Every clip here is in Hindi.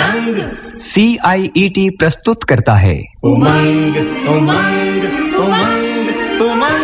दंग। CIET प्रस्तुत करता है उमंग उमंग उमंग उमंग।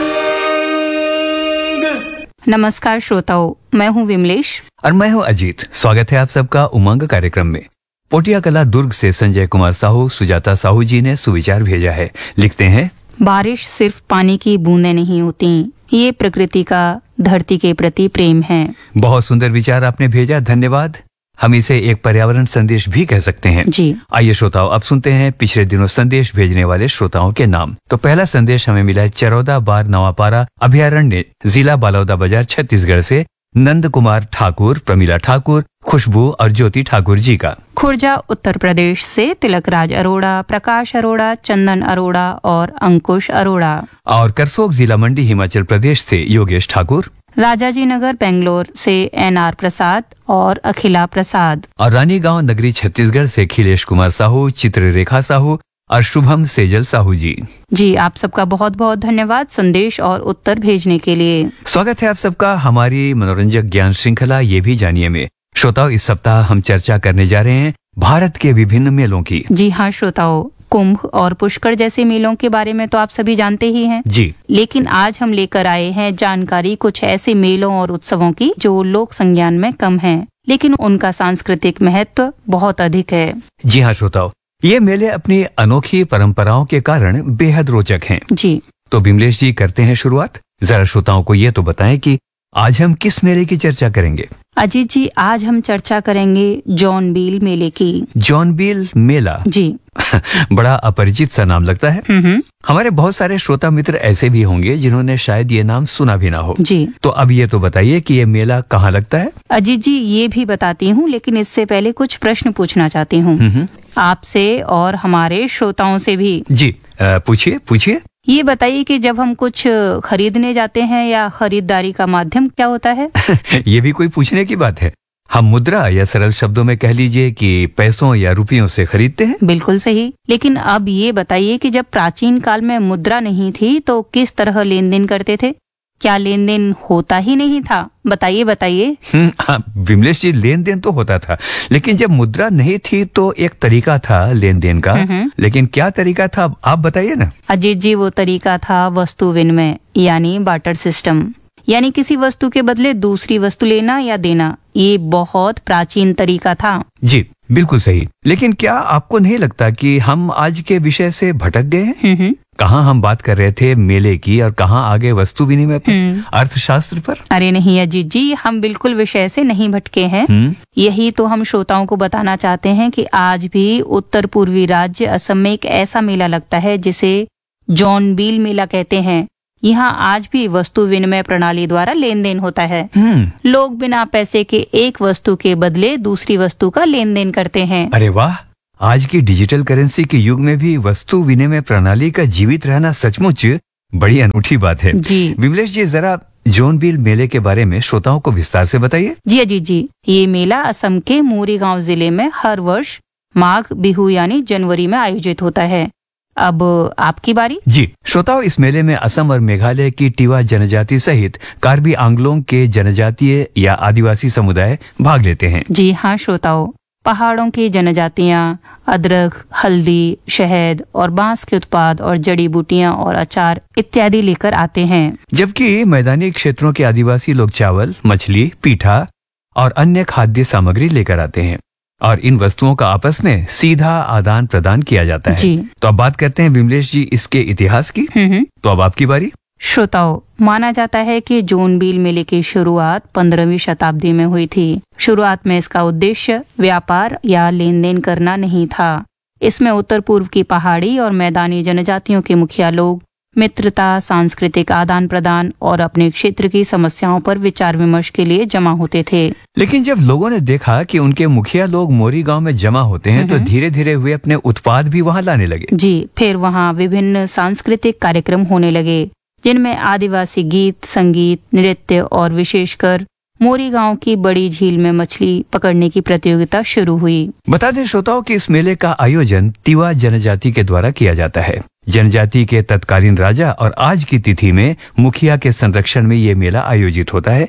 नमस्कार श्रोताओं, मैं हूं विमलेश और मैं हूं अजीत। स्वागत है आप सबका उमंग कार्यक्रम में। पोटिया कला दुर्ग से संजय कुमार साहू, सुजाता साहू जी ने सुविचार भेजा है। लिखते हैं, बारिश सिर्फ पानी की बूंदें नहीं होती, ये प्रकृति का धरती के प्रति प्रेम है। बहुत सुंदर विचार आपने भेजा, धन्यवाद। हम इसे एक पर्यावरण संदेश भी कह सकते हैं। जी आइए श्रोताओं, अब सुनते हैं पिछले दिनों संदेश भेजने वाले श्रोताओं के नाम। तो पहला संदेश हमें मिला है चरौदा बार नवापारा अभयारण्य, जिला बालौदा बाजार, छत्तीसगढ़ से नंद कुमार ठाकुर, प्रमीला ठाकुर, खुशबू और ज्योति ठाकुर जी का। खुर्जा उत्तर प्रदेश से तिलकराज अरोड़ा, प्रकाश अरोड़ा, चंदन अरोड़ा और अंकुश अरोड़ा। और करसोग जिला मंडी हिमाचल प्रदेश से योगेश ठाकुर। राजाजी नगर बेंगलोर से NR प्रसाद और अखिला प्रसाद। और रानी गांव नगरी छत्तीसगढ़ से खिलेश कुमार साहू, चित्ररेखा साहू और शुभम सेजल साहू जी। जी, आप सबका बहुत बहुत धन्यवाद संदेश और उत्तर भेजने के लिए। स्वागत है आप सबका हमारी मनोरंजक ज्ञान श्रृंखला ये भी जानिए में। श्रोताओं, इस सप्ताह हम चर्चा करने जा रहे हैं भारत के विभिन्न मेलों की। जी हाँ श्रोताओं, कुंभ और पुष्कर जैसे मेलों के बारे में तो आप सभी जानते ही हैं। जी, लेकिन आज हम लेकर आए हैं जानकारी कुछ ऐसे मेलों और उत्सवों की जो लोक संज्ञान में कम हैं, लेकिन उनका सांस्कृतिक महत्व बहुत अधिक है। जी हाँ श्रोताओं, ये मेले अपनी अनोखी परंपराओं के कारण बेहद रोचक हैं। जी तो बिमलेश जी, करते हैं शुरुआत। जरा श्रोताओं को ये तो बताएं कि आज हम किस मेले की चर्चा करेंगे। अजीत जी, आज हम चर्चा करेंगे जॉनबिल मेले की। जॉनबिल मेला, जी बड़ा अपरिचित सा नाम लगता है। हमारे बहुत सारे श्रोता मित्र ऐसे भी होंगे जिन्होंने शायद ये नाम सुना भी ना हो। जी, तो अब ये तो बताइए कि ये मेला कहाँ लगता है। अजीत जी, ये भी बताती हूँ, लेकिन इससे पहले कुछ प्रश्न पूछना चाहती हूँ आपसे और हमारे श्रोताओं से भी। जी, पूछिए पूछिए। ये बताइए कि जब हम कुछ खरीदने जाते हैं या खरीदारी का माध्यम क्या होता है? ये भी कोई पूछने की बात है। हम मुद्रा या सरल शब्दों में कह लीजिए कि पैसों या रुपयों से खरीदते हैं। बिल्कुल सही। लेकिन अब ये बताइए कि जब प्राचीन काल में मुद्रा नहीं थी तो किस तरह लेन देन करते थे? क्या लेन देन होता ही नहीं था? बताइए बताइए। हाँ विमलेश जी, लेन देन तो होता था, लेकिन जब मुद्रा नहीं थी तो एक तरीका था लेन देन का। लेकिन क्या तरीका था, आप बताइए ना। अजीत जी, वो तरीका था वस्तु विनिमय यानी बार्टर सिस्टम, यानी किसी वस्तु के बदले दूसरी वस्तु लेना या देना। ये बहुत प्राचीन तरीका था। जी बिल्कुल सही। लेकिन क्या आपको नहीं लगता कि हम आज के विषय से भटक गए हैं? कहाँ हम बात कर रहे थे मेले की और कहाँ आगे वस्तु विनिमय पर, अर्थशास्त्र पर। अरे नहीं अजीत जी, हम बिल्कुल विषय से नहीं भटके हैं। यही तो हम श्रोताओं को बताना चाहते हैं कि आज भी उत्तर पूर्वी राज्य असम में एक ऐसा मेला लगता है जिसे जॉनबिल मेला कहते हैं। यहाँ आज भी वस्तु विनिमय प्रणाली द्वारा लेन देन होता है। लोग बिना पैसे के एक वस्तु के बदले दूसरी वस्तु का लेन देन करते हैं। अरे वाह, आज की डिजिटल करेंसी के युग में भी वस्तु विनिमय प्रणाली का जीवित रहना सचमुच बड़ी अनूठी बात है। जी विमलेश जी, जरा जॉनबिल मेले के बारे में श्रोताओं को विस्तार से बताइए। जी अजीत जी, ये मेला असम के मोरीगांव जिले में हर वर्ष माघ बिहू यानी जनवरी में आयोजित होता है। अब आपकी बारी। जी, श्रोताओं, इस मेले में असम और मेघालय की टिवा जनजाति सहित कार्बी आंग्लोंग के जनजातीय या आदिवासी समुदाय भाग लेते हैं। जी हाँ श्रोताओं, पहाड़ों की जनजातियां अदरक, हल्दी, शहद और बांस के उत्पाद और जड़ी बूटियां और अचार इत्यादि लेकर आते हैं, जबकि मैदानी क्षेत्रों के आदिवासी लोग चावल, मछली, पीठा और अन्य खाद्य सामग्री लेकर आते हैं और इन वस्तुओं का आपस में सीधा आदान प्रदान किया जाता है। जी। तो अब बात करते हैं विमलेश जी इसके इतिहास की। तो अब आपकी बारी। श्रोताओं, माना जाता है कि जॉनबिल मेले की शुरुआत 15वीं शताब्दी में हुई थी। शुरुआत में इसका उद्देश्य व्यापार या लेन देन करना नहीं था। इसमें उत्तर पूर्व की पहाड़ी और मैदानी जनजातियों के मुखिया लोग मित्रता, सांस्कृतिक आदान प्रदान और अपने क्षेत्र की समस्याओं पर विचार विमर्श के लिए जमा होते थे। लेकिन जब लोगों ने देखा कि उनके मुखिया लोग मोरी गांव में जमा होते हैं तो धीरे धीरे वे अपने उत्पाद भी वहां लाने लगे। जी, फिर वहां विभिन्न सांस्कृतिक कार्यक्रम होने लगे जिनमें आदिवासी गीत, संगीत, नृत्य और विशेषकर मोरी गांव की बड़ी झील में मछली पकड़ने की प्रतियोगिता शुरू हुई। बता दें श्रोताओं कि इस मेले का आयोजन तिवा जनजाति के द्वारा किया जाता है। जनजाति के तत्कालीन राजा और आज की तिथि में मुखिया के संरक्षण में ये मेला आयोजित होता है।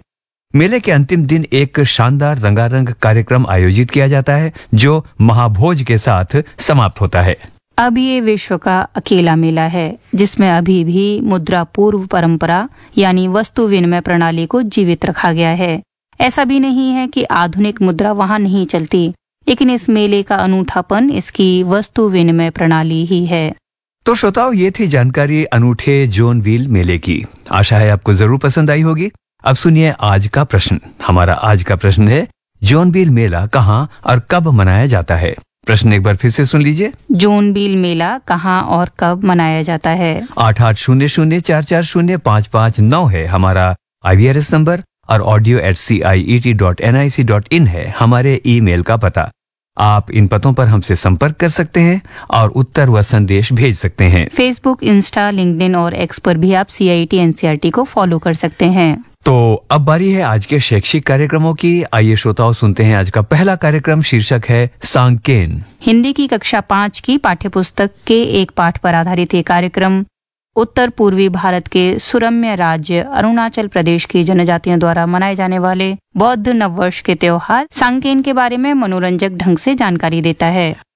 मेले के अंतिम दिन एक शानदार रंगारंग कार्यक्रम आयोजित किया जाता है जो महाभोज के साथ समाप्त होता है। अब ये विश्व का अकेला मेला है जिसमें अभी भी मुद्रा पूर्व परंपरा यानी वस्तु विनिमय प्रणाली को जीवित रखा गया है। ऐसा भी नहीं है कि आधुनिक मुद्रा वहां नहीं चलती, लेकिन इस मेले का अनूठापन इसकी वस्तु विनिमय प्रणाली ही है। तो श्रोताओ, ये थी जानकारी अनूठे जोनविल मेले की। आशा है आपको जरूर पसंद आई होगी। अब सुनिए आज का प्रश्न। हमारा आज का प्रश्न है, जोनविल मेला कहाँ और कब मनाया जाता है? प्रश्न एक बार फिर से सुन लीजिए। जोनविल मेला कहाँ और कब मनाया जाता है? 8800440559 है हमारा IVRS नंबर और audio@ciet.nic.in है हमारे ईमेल का पता। आप इन पतों पर हमसे संपर्क कर सकते हैं और उत्तर व संदेश भेज सकते हैं। फेसबुक, इंस्टा, लिंक्डइन और एक्स पर भी आप CIET NCERT को फॉलो कर सकते हैं। तो अब बारी है आज के शैक्षिक कार्यक्रमों की। आइए श्रोताओं, सुनते हैं आज का पहला कार्यक्रम। शीर्षक है सांकेन। हिंदी की कक्षा 5 की पाठ्यपुस्तक के एक पाठ पर आधारित ये कार्यक्रम उत्तर पूर्वी भारत के सुरम्य राज्य अरुणाचल प्रदेश की जनजातियों द्वारा मनाए जाने वाले बौद्ध नववर्ष के त्योहार सांकेन के बारे में मनोरंजक ढंग से जानकारी देता है।